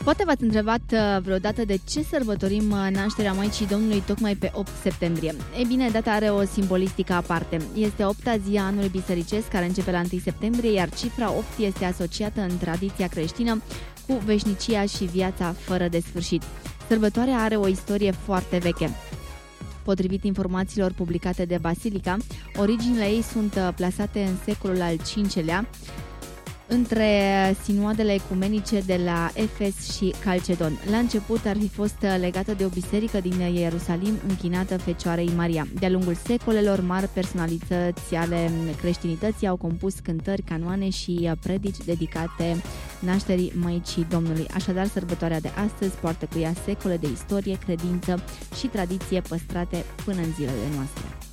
Poate v-ați întrebat vreodată de ce sărbătorim nașterea Maicii Domnului tocmai pe 8 septembrie. Ei bine, data are o simbolistică aparte. Este 8-a zi a anului bisericesc, care începe la 1 septembrie, iar cifra 8 este asociată în tradiția creștină cu veșnicia și viața fără de sfârșit. Sărbătoarea are o istorie foarte veche. Potrivit informațiilor publicate de Basilica, originile ei sunt plasate în secolul al V-lea, între sinoadele ecumenice de la Efes și Calcedon. La început ar fi fost legată de o biserică din Ierusalim închinată Fecioarei Maria. De-a lungul secolelor, mari personalități ale creștinității au compus cântări, canoane și predici dedicate nașterii Maicii Domnului. Așadar, sărbătoarea de astăzi poartă cu ea secole de istorie, credință și tradiție păstrate până în zilele noastre.